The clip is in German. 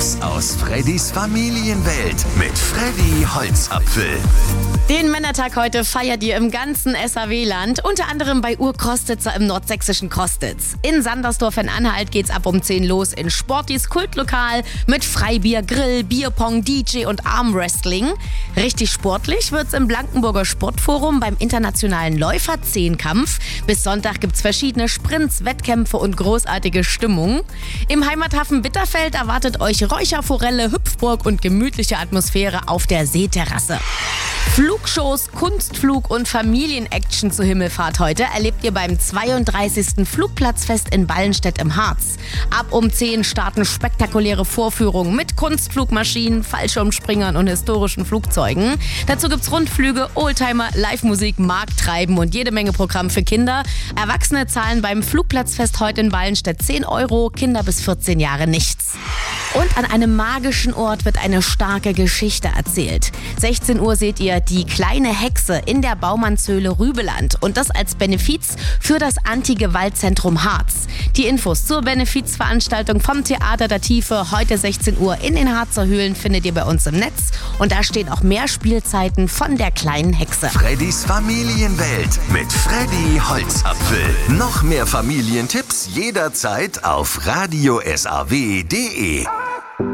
Tipps aus Freddys Familienwelt mit Freddy Holzapfel. Den Männertag heute feiert ihr im ganzen SAW-Land, unter anderem bei Urkrostitzer im nordsächsischen Krostitz. In Sandersdorf in Anhalt geht's ab um 10 los in Sportis Kultlokal mit Freibier, Grill, Bierpong, DJ und Armwrestling. Richtig sportlich wird's im Blankenburger Sportforum beim internationalen Läufer-Zehnkampf. Bis Sonntag gibt's verschiedene Sprints, Wettkämpfe und großartige Stimmung. Im Heimathafen Bitterfeld erwartet euch Räucherforelle, Hüpfburg und gemütliche Atmosphäre auf der Seeterrasse. Flugshows, Kunstflug und Familienaction zur Himmelfahrt heute erlebt ihr beim 32. Flugplatzfest in Ballenstedt im Harz. Ab um 10 starten spektakuläre Vorführungen mit Kunstflugmaschinen, Fallschirmspringern und historischen Flugzeugen. Dazu gibt's Rundflüge, Oldtimer, Live-Musik, Markttreiben und jede Menge Programm für Kinder. Erwachsene zahlen beim Flugplatzfest heute in Ballenstedt 10 €, Kinder bis 14 Jahre nichts. Und an einem magischen Ort wird eine starke Geschichte erzählt. 16 Uhr seht ihr Die kleine Hexe in der Baumannshöhle Rübeland und das als Benefiz für das Anti-Gewalt-Zentrum Harz. Die Infos zur Benefizveranstaltung vom Theater der Tiefe heute 16 Uhr in den Harzer Höhlen findet ihr bei uns im Netz und da stehen auch mehr Spielzeiten von der kleinen Hexe. Freddys Familienwelt mit Freddy Holzapfel. Noch mehr Familientipps jederzeit auf radiosaw.de.